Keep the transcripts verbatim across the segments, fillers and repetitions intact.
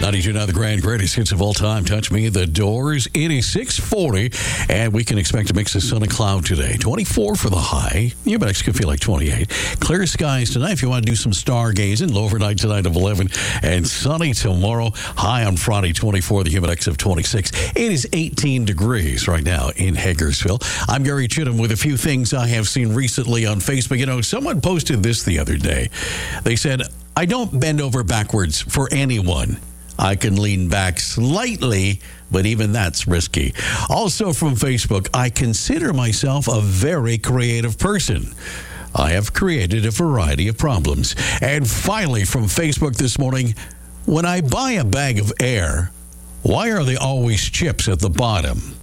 ninety-two point nine The Grand, greatest hits of all time. Touch Me, The Doors. It is six forty, and we can expect a mix of sun and cloud today. twenty-four for the high. You bet could feel like twenty-eight. Clear skies tonight if you want to do some stargazing. Low overnight tonight of eleven, and sunny tomorrow. High on Friday, twenty-four. The humidex of twenty-six. It is eighteen degrees right now in Hagersville. I'm Gary Chittum with a few things I have seen recently on Facebook. You know, someone posted this the other day. They said, I don't bend over backwards for anyone. I can lean back slightly, but even that's risky. Also from Facebook, I consider myself a very creative person. I have created a variety of problems. And finally from Facebook this morning, when I buy a bag of air, why are they always chips at the bottom?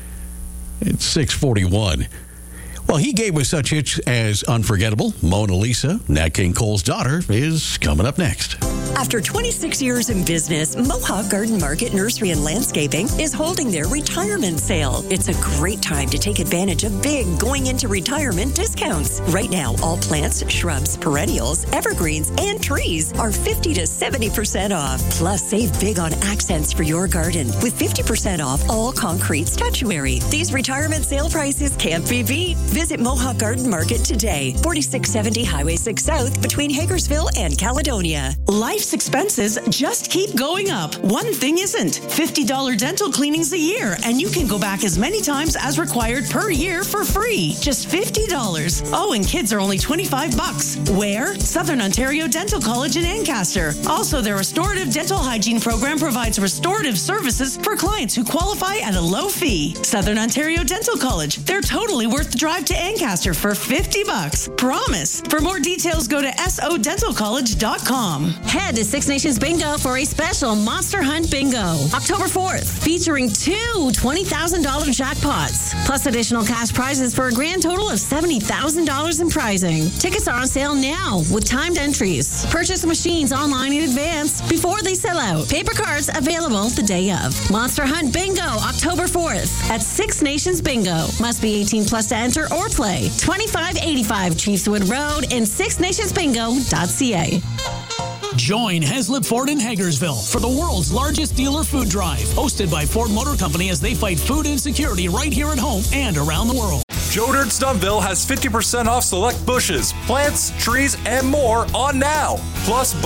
It's six forty-one. Well, he gave us such hits as Unforgettable, Mona Lisa, Nat King Cole's Daughter is coming up next. After twenty-six years in business, Mohawk Garden Market Nursery and Landscaping is holding their retirement sale. It's a great time to take advantage of big going into retirement discounts. Right now, all plants, shrubs, perennials, evergreens, and trees are fifty to seventy percent off. Plus, save big on accents for your garden with fifty percent off all concrete statuary. These retirement sale prices can't be beat. Visit Mohawk Garden Market today, forty-six seventy Highway six South between Hagersville and Caledonia. Life's expenses just keep going up. One thing isn't. fifty dollars dental cleanings a year, and you can go back as many times as required per year for free. Just fifty dollars. Oh, and kids are only twenty-five bucks. Where? Southern Ontario Dental College in Ancaster. Also, their restorative dental hygiene program provides restorative services for clients who qualify at a low fee. Southern Ontario Dental College. They're totally worth the drive to Ancaster for fifty bucks. Promise. For more details, go to S O dental college dot com. Head to Six Nations Bingo for a special Monster Hunt Bingo. October fourth, featuring two twenty thousand dollars jackpots, plus additional cash prizes for a grand total of seventy thousand dollars in prizing. Tickets are on sale now with timed entries. Purchase machines online in advance before they sell out. Paper cards available the day of. Monster Hunt Bingo, October fourth at Six Nations Bingo. Must be eighteen plus to enter or play. twenty-five eighty-five Chiefswood Road and six nations bingo dot c a. Join Heslip Ford in Hagersville for the world's largest dealer food drive, hosted by Ford Motor Company as they fight food insecurity right here at home and around the world. Joe Dirt Stumpville has fifty percent off select bushes, plants, trees, and more on now. Plus,